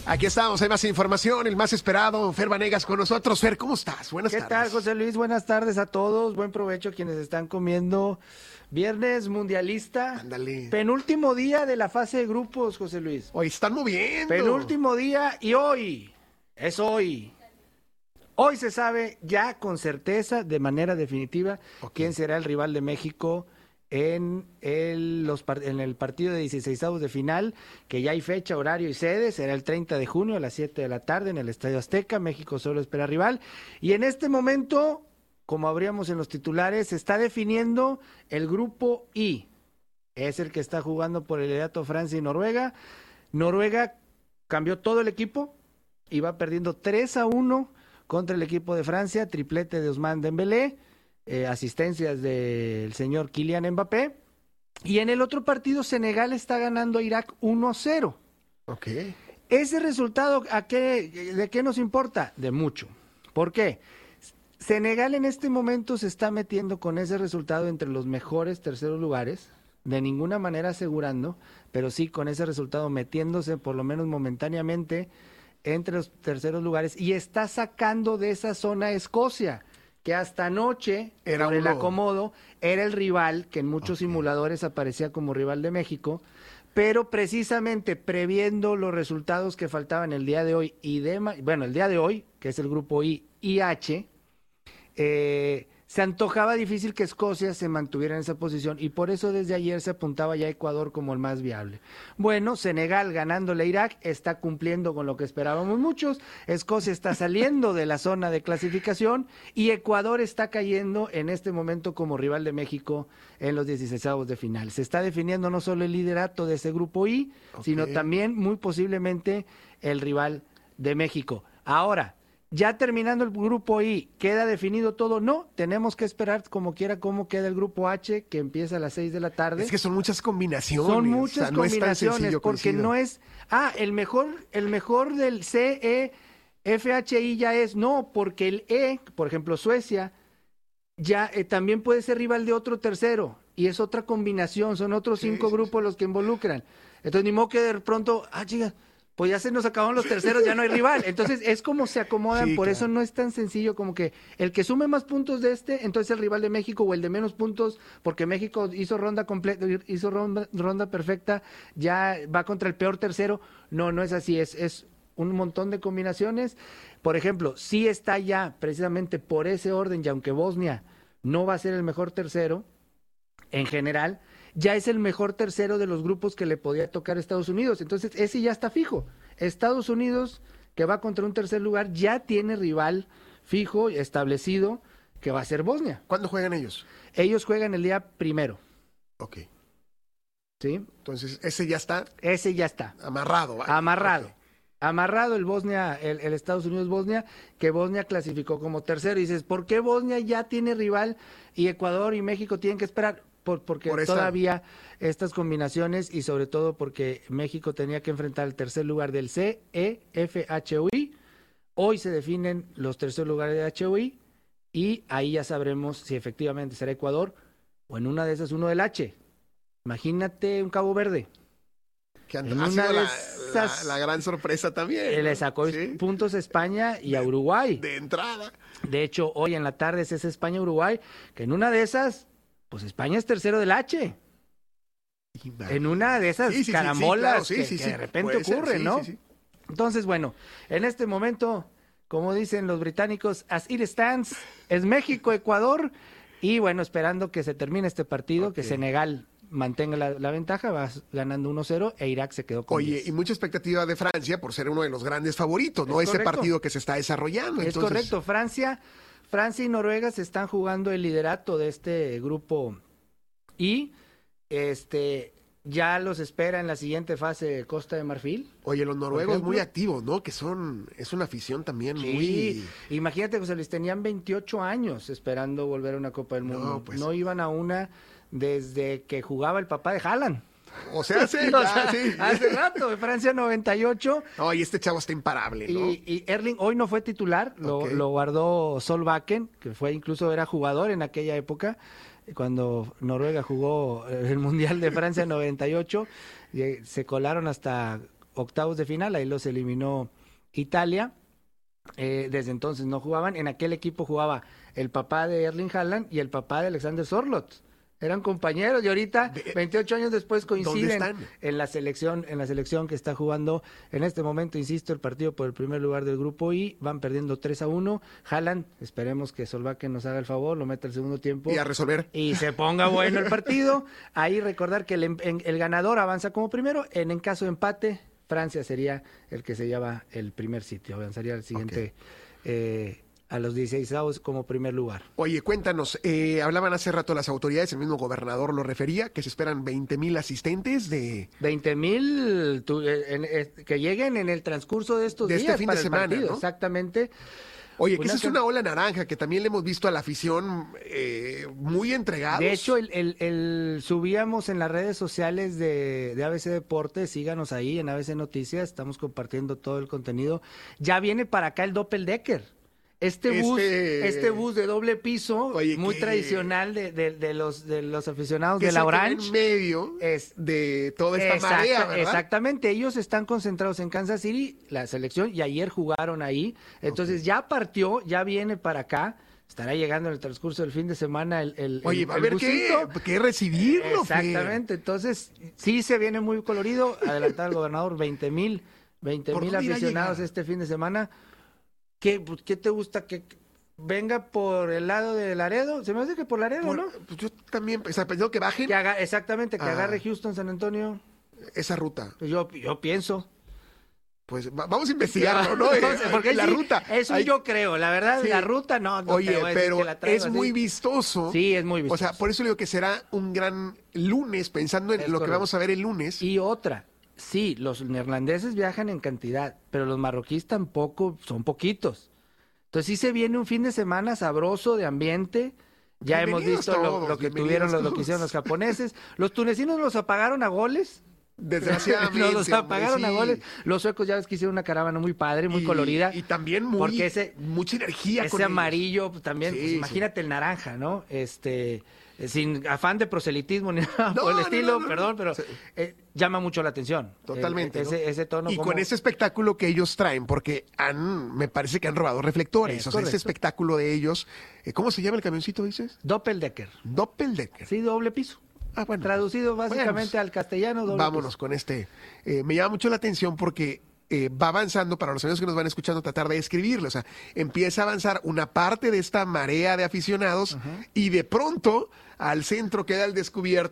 Aquí estamos, hay más información, el más esperado, Fer Vanegas con nosotros. Fer, ¿cómo estás? Buenas tardes. ¿Qué tal, José Luis? Buenas tardes a todos. Buen provecho a quienes están comiendo. Viernes mundialista. Ándale. Penúltimo día de la fase de grupos, José Luis. Hoy están moviendo. Penúltimo día y hoy. Es hoy. Hoy se sabe ya con certeza, de manera definitiva, quién será el rival de México en el partido de 16avos de final, que ya hay fecha, horario y sede. Será el 30 de junio a las 7 de la tarde en el Estadio Azteca. México solo espera rival. Y en este momento, como habríamos en los titulares, se está definiendo el grupo I. Es el que está jugando por el liderato Francia y Noruega. Noruega cambió todo el equipo y va perdiendo 3-1 contra el equipo de Francia, triplete de Ousmane Dembélé, asistencias del señor Kylian Mbappé. Y en el otro partido, Senegal está ganando a Irak 1-0. Ok. Ese resultado, ¿de qué nos importa? De mucho. ¿Por qué? Senegal en este momento se está metiendo con ese resultado entre los mejores terceros lugares, de ninguna manera asegurando, pero sí con ese resultado metiéndose por lo menos momentáneamente entre los terceros lugares, y está sacando de esa zona a Escocia, que hasta anoche, por el acomodo, era el rival que en muchos simuladores aparecía como rival de México, pero precisamente previendo los resultados que faltaban el día de hoy el día de hoy, que es el grupo I y H, se antojaba difícil que Escocia se mantuviera en esa posición, y por eso desde ayer se apuntaba ya a Ecuador como el más viable. Bueno, Senegal ganándole a Irak está cumpliendo con lo que esperábamos muchos. Escocia está saliendo de la zona de clasificación y Ecuador está cayendo en este momento como rival de México en los 16avos de final. Se está definiendo no solo el liderato de ese grupo I, sino también muy posiblemente el rival de México. Ahora, ya terminando el grupo I, ¿queda definido todo? No, tenemos que esperar como quiera cómo queda el grupo H, que empieza a las 6 de la tarde. Es que son muchas combinaciones. Son muchas combinaciones, no es tan sencillo, porque no es, el mejor del C, E, F, H, I ya es, no, porque el E, por ejemplo, Suecia, ya también puede ser rival de otro tercero, y es otra combinación, son otros 5 grupos los que involucran. Entonces, ni modo que de pronto, chicas, pues ya se nos acabaron los terceros, ya no hay rival. Entonces, es como se acomodan, por eso no es tan sencillo como que el que sume más puntos de entonces el rival de México, o el de menos puntos, porque México hizo ronda completa, hizo ronda perfecta, ya va contra el peor tercero. No, no es así, es un montón de combinaciones. Por ejemplo, sí está ya precisamente por ese orden, y aunque Bosnia no va a ser el mejor tercero, en general, ya es el mejor tercero de los grupos que le podía tocar a Estados Unidos. Entonces, ese ya está fijo. Estados Unidos, que va contra un tercer lugar, ya tiene rival fijo, establecido, que va a ser Bosnia. ¿Cuándo juegan ellos? Ellos juegan el día 1. Ok. ¿Sí? Entonces, ese ya está. Ese ya está. Amarrado. Vaya. Amarrado. Okay. Amarrado el Estados Unidos-Bosnia, que Bosnia clasificó como tercero. Y dices, ¿por qué Bosnia ya tiene rival y Ecuador y México tienen que esperar? Porque todavía estas combinaciones, y sobre todo porque México tenía que enfrentar el tercer lugar del C, E, F, H, U, I. Hoy se definen los terceros lugares de H, U, I, y ahí ya sabremos si efectivamente será Ecuador o en una de esas uno del H. Imagínate un Cabo Verde. Que ha sido la gran sorpresa también. Le sacó puntos a España y a Uruguay. De entrada. De hecho, hoy en la tarde es España-Uruguay, que en una de esas, pues España es tercero del H. En una de esas carambolas que de repente ocurre, ¿no? Sí. Entonces, bueno, en este momento, como dicen los británicos, as it stands, es México-Ecuador, y bueno, esperando que se termine este partido, que Senegal mantenga la ventaja, va ganando 1-0, e Irak se quedó con 10. Y mucha expectativa de Francia por ser uno de los grandes favoritos, ¿no? Ese partido que se está desarrollando. Es correcto, Francia y Noruega se están jugando el liderato de este grupo, y ya los espera en la siguiente fase Costa de Marfil. Oye, los noruegos muy activos, ¿no? Que es una afición también muy... Imagínate, José Luis, tenían 28 años esperando volver a una Copa del Mundo. No iban a una desde que jugaba el papá de Haaland. O sea, hace rato, de Francia 98. No, y este chavo está imparable, ¿no? Y Erling hoy no fue titular, lo guardó Solbakken, que era jugador en aquella época, cuando Noruega jugó el Mundial de Francia 98, se colaron hasta octavos de final, ahí los eliminó Italia. Desde entonces no jugaban. En aquel equipo jugaba el papá de Erling Haaland y el papá de Alexander Sørloth. Eran compañeros y ahorita, 28 años después, coinciden en la selección que está jugando en este momento, insisto, el partido por el primer lugar del grupo I, van perdiendo 3-1. Haaland, esperemos que Solbakken nos haga el favor, lo meta el segundo tiempo. Y a resolver. Y se ponga bueno el partido. Ahí recordar que el ganador avanza como primero, en caso de empate, Francia sería el que se lleva el primer sitio, avanzaría al siguiente... a los 16avos como primer lugar. Oye, cuéntanos, hablaban hace rato las autoridades, el mismo gobernador lo refería, que se esperan 20,000 asistentes de... 20,000 que lleguen en el transcurso de estos días este fin para de semana, el partido, ¿no? Exactamente. Oye, que esa es una ola naranja, que también le hemos visto a la afición muy entregados. De hecho, subíamos en las redes sociales de ABC Deportes, síganos ahí en ABC Noticias, estamos compartiendo todo el contenido. Ya viene para acá el Doppeldecker. Este bus de doble piso, oye, muy tradicional de los aficionados de la Orange. En medio de toda esta marea, ¿verdad? Exactamente, ellos están concentrados en Kansas City, la selección, y ayer jugaron ahí. Entonces ya partió, ya viene para acá. Estará llegando en el transcurso del fin de semana Oye, va a haber que recibirlo. Exactamente, entonces sí se viene muy colorido. Adelantado el gobernador, 20,000 aficionados este fin de semana. ¿Qué te gusta? ¿Que venga por el lado de Laredo? Se me hace que por Laredo, ¿no? Pues yo también, o sea, pensando que bajen. Exactamente, que agarre Houston, San Antonio. Esa ruta. Yo pienso. Pues vamos a investigarlo, ¿no? Porque la ruta. Eso yo creo, la verdad, sí. La ruta no. Oye, te voy a decir pero que la traigo es así. muy vistoso. Sí, es muy vistoso. O sea, por eso digo que será un gran lunes, pensando en lo que vamos a ver el lunes. Y otra. Sí, los neerlandeses viajan en cantidad, pero los marroquíes tampoco, son poquitos. Entonces sí se viene un fin de semana sabroso de ambiente. Ya hemos visto lo que tuvieron, lo que hicieron los japoneses. Los tunecinos los apagaron a goles. Desgraciadamente. Los apagaron a goles. Los suecos ya ves que hicieron una caravana muy padre, muy colorida. Y también mucha energía. Ese amarillo también, pues imagínate el naranja, ¿no? Sin afán de proselitismo ni nada por el estilo, perdón, pero llama mucho la atención. Totalmente. Ese tono. Y con ese espectáculo que ellos traen, porque me parece que han robado reflectores. O sea, ese espectáculo de ellos. ¿Cómo se llama el camioncito, dices? Doppeldecker. Doppeldecker. Sí, doble piso. Bueno. Traducido básicamente al castellano. Vámonos piso. Con me llama mucho la atención porque va avanzando, para los amigos que nos van escuchando, tratar de escribirlo. O sea, empieza a avanzar una parte de esta marea de aficionados y de pronto al centro queda al descubierto